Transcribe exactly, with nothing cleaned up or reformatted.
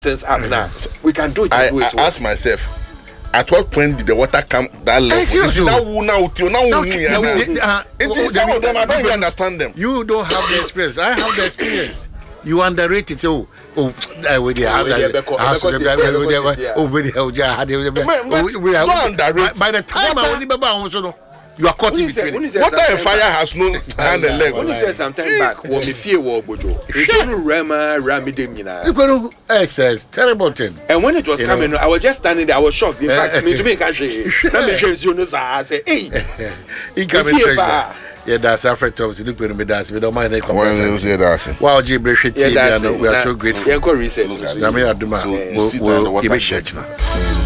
things up now. We can do it. I, do it I ask myself, at what point did the water come that level? It's you. Now, now, now, now, uh, it is some of them. I don't even understand them. You don't have the experience. I have the experience. You underrate it. Oh, oh, I will be. Oh, we are. By the time I will be also. You are caught in between. Water and fire has no hand and leg. When you say sometime back, when me fear war bojo, it's only Rama Ramidem, you know. It's terrible thing. And when it was coming, I was just standing there. I was shocked. In fact, me to me cash. Let me show you. No, I say, hey, he coming treasure. Yeah, that's our friend Thomas. Look when we dance. We don't mind any conversation. Wow, Jibril, we are so grateful. Yeah, go research. I mean, I do my. We'll give it a shot.